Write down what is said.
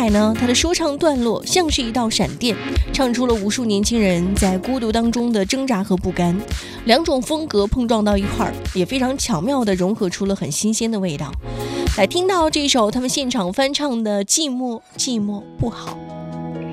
海呢，他的说唱段落像是一道闪电，唱出了无数年轻人在孤独当中的挣扎和不甘。两种风格碰撞到一块儿，也非常巧妙地融合出了很新鲜的味道。来听到这首他们现场翻唱的《寂寞寂寞不好》。